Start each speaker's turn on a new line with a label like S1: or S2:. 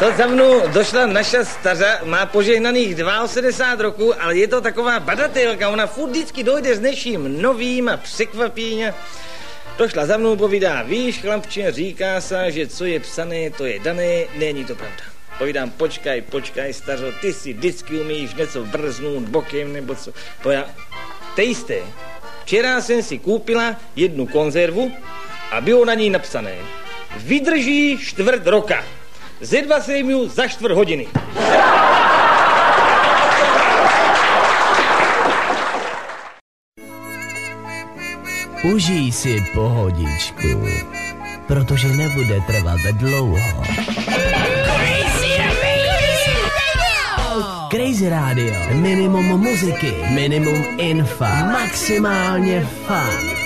S1: To za mnou došla naša stařa, má požehnaných 72 roků, ale je to taková badatelka, ona furt vždycky dojde s něčím novým a překvapí mě. Došla za mnou, povídá, víš, chlapče, říká se, že co je psané, to je dané, není to pravda. Povídám, počkaj, stařo, ty si vždycky umíš něco vrznout bokem, nebo co. Povídám, tejste, včera jsem si koupila jednu konzervu a bylo na ní napsané, vydrží 1/4 roka. Zjedla jsem ju za 4 hodiny.
S2: Užij si pohodičku, protože nebude trvat dlouho. Crazy Radio. Minimum muziky, minimum infa, maximálně fun.